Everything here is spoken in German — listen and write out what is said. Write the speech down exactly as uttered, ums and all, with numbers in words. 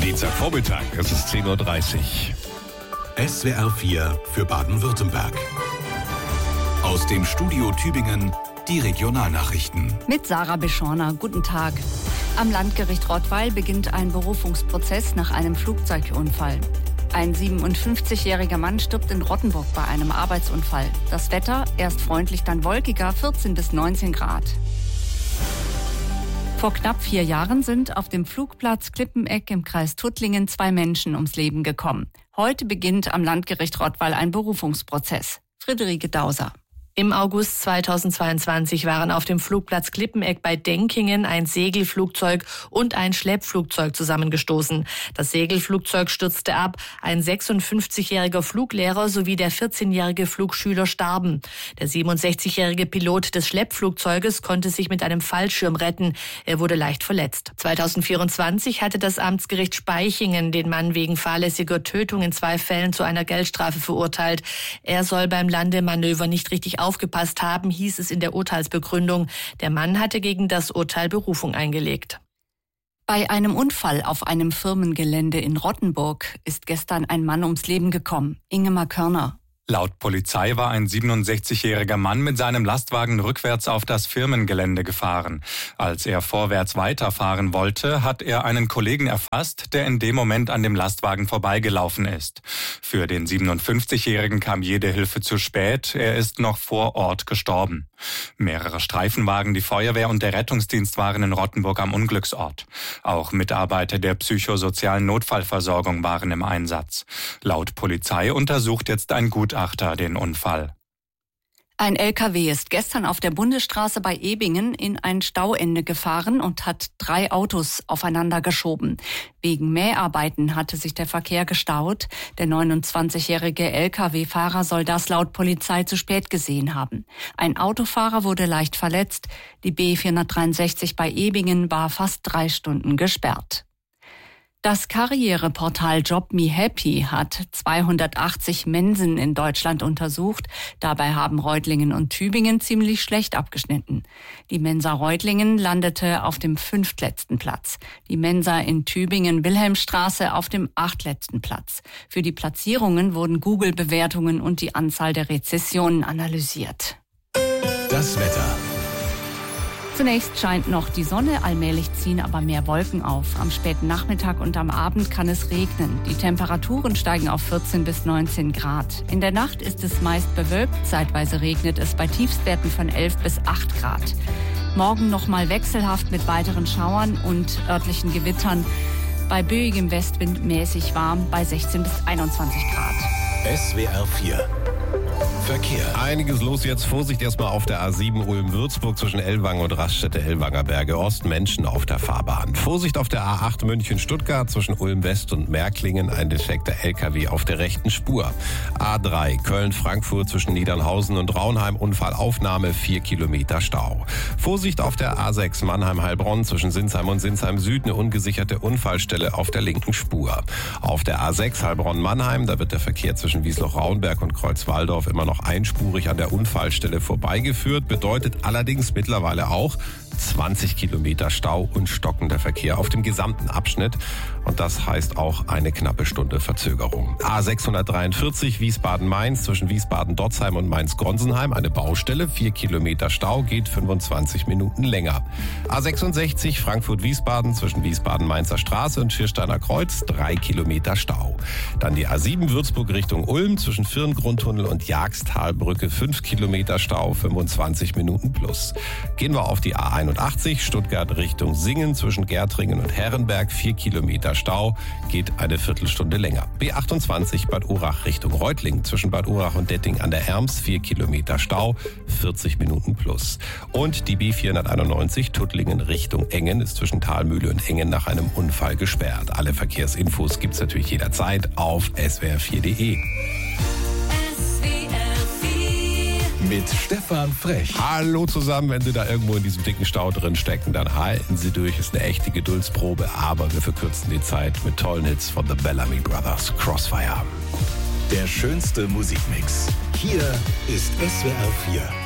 Dienstagvormittag, es ist zehn Uhr dreißig. S W R vier für Baden-Württemberg. Aus dem Studio Tübingen die Regionalnachrichten. Mit Sarah Beschorner, guten Tag. Am Landgericht Rottweil beginnt ein Berufungsprozess nach einem Flugzeugunfall. Ein siebenundfünfzigjähriger Mann stirbt in Rottenburg bei einem Arbeitsunfall. Das Wetter, erst freundlich, dann wolkiger, vierzehn bis neunzehn Grad. Vor knapp vier Jahren sind auf dem Flugplatz Klippeneck im Kreis Tuttlingen zwei Menschen ums Leben gekommen. Heute beginnt am Landgericht Rottweil ein Berufungsprozess. Friederike Dauser. Im August zweitausendzweiundzwanzig waren auf dem Flugplatz Klippeneck bei Denkingen ein Segelflugzeug und ein Schleppflugzeug zusammengestoßen. Das Segelflugzeug stürzte ab, ein sechsundfünfzigjähriger Fluglehrer sowie der vierzehnjährige Flugschüler starben. Der siebenundsechzigjährige Pilot des Schleppflugzeuges konnte sich mit einem Fallschirm retten. Er wurde leicht verletzt. zweitausendvierundzwanzig hatte das Amtsgericht Spaichingen den Mann wegen fahrlässiger Tötung in zwei Fällen zu einer Geldstrafe verurteilt. Er soll beim Landemanöver nicht richtig aufgepasst haben, hieß es in der Urteilsbegründung. Der Mann hatte gegen das Urteil Berufung eingelegt. Bei einem Unfall auf einem Firmengelände in Rottenburg ist gestern ein Mann ums Leben gekommen. Ingemar Körner. Laut Polizei war ein siebenundsechzigjähriger Mann mit seinem Lastwagen rückwärts auf das Firmengelände gefahren. Als er vorwärts weiterfahren wollte, hat er einen Kollegen erfasst, der in dem Moment an dem Lastwagen vorbeigelaufen ist. Für den siebenundfünfzigjährigen kam jede Hilfe zu spät. Er ist noch vor Ort gestorben. Mehrere Streifenwagen, die Feuerwehr und der Rettungsdienst waren in Rottenburg am Unglücksort. Auch Mitarbeiter der psychosozialen Notfallversorgung waren im Einsatz. Laut Polizei untersucht jetzt ein Gutachter den Unfall. Ein L K W ist gestern auf der Bundesstraße bei Ebingen in ein Stauende gefahren und hat drei Autos aufeinander geschoben. Wegen Mäharbeiten hatte sich der Verkehr gestaut. Der neunundzwanzigjährige L K W-Fahrer soll das laut Polizei zu spät gesehen haben. Ein Autofahrer wurde leicht verletzt. Die B vierhundertdreiundsechzig bei Ebingen war fast drei Stunden gesperrt. Das Karriereportal Job Me Happy hat zweihundertachtzig Mensen in Deutschland untersucht. Dabei haben Reutlingen und Tübingen ziemlich schlecht abgeschnitten. Die Mensa Reutlingen landete auf dem fünftletzten Platz. Die Mensa in Tübingen-Wilhelmstraße auf dem achtletzten Platz. Für die Platzierungen wurden Google-Bewertungen und die Anzahl der Rezessionen analysiert. Das Wetter. Zunächst scheint noch die Sonne, allmählich ziehen aber mehr Wolken auf. Am späten Nachmittag und am Abend kann es regnen. Die Temperaturen steigen auf vierzehn bis neunzehn Grad. In der Nacht ist es meist bewölkt, zeitweise regnet es bei Tiefstwerten von elf bis acht Grad. Morgen nochmal wechselhaft mit weiteren Schauern und örtlichen Gewittern. Bei böigem Westwind mäßig warm bei sechzehn bis einundzwanzig Grad. S W R vier. Verkehr. Einiges los jetzt. Vorsicht erstmal auf der A sieben Ulm-Würzburg zwischen Ellwangen und Raststätte-Ellwanger Berge Ost. Menschen auf der Fahrbahn. Vorsicht auf der A acht München-Stuttgart zwischen Ulm-West und Märklingen. Ein defekter L K W auf der rechten Spur. A drei Köln-Frankfurt zwischen Niedernhausen und Raunheim. Unfallaufnahme, vier Kilometer Stau. Vorsicht auf der A sechs Mannheim-Heilbronn zwischen Sinsheim und Sinsheim Süd. Eine ungesicherte Unfallstelle auf der linken Spur. Auf der A sechs Heilbronn-Mannheim, da wird der Verkehr zwischen Wiesloch-Raunberg und Kreuzwaldorf immer noch einspurig an der Unfallstelle vorbeigeführt, bedeutet allerdings mittlerweile auch zwanzig Kilometer Stau und stockender Verkehr auf dem gesamten Abschnitt. Und das heißt auch eine knappe Stunde Verzögerung. A sechshundertdreiundvierzig Wiesbaden-Mainz zwischen Wiesbaden-Dotzheim und Mainz-Gonsenheim. Eine Baustelle, vier Kilometer Stau, geht fünfundzwanzig Minuten länger. A sechsundsechzig Frankfurt-Wiesbaden zwischen Wiesbaden-Mainzer Straße und Schiersteiner Kreuz, drei Kilometer Stau. Dann die A sieben Würzburg Richtung Ulm zwischen Firngrundtunnel und Jagsttalbrücke, fünf Kilometer Stau, fünfundzwanzig Minuten plus. Gehen wir auf die A einundachtzig Stuttgart Richtung Singen zwischen Gärtringen und Herrenberg, vier Kilometer Stau, geht eine Viertelstunde länger. B achtundzwanzig Bad Urach Richtung Reutlingen zwischen Bad Urach und Detting an der Erms, vier Kilometer Stau, vierzig Minuten plus. Und die B vierhunderteinundneunzig Tuttlingen Richtung Engen ist zwischen Thalmühle und Engen nach einem Unfall gesperrt. Alle Verkehrsinfos gibt's natürlich jederzeit auf S W R vier punkt de. Mit Stefan Frech. Hallo zusammen, wenn Sie da irgendwo in diesem dicken Stau drin stecken, dann halten Sie durch, ist eine echte Geduldsprobe, aber wir verkürzen die Zeit mit tollen Hits von The Bellamy Brothers, Crossfire. Der schönste Musikmix. Hier ist S W R vier.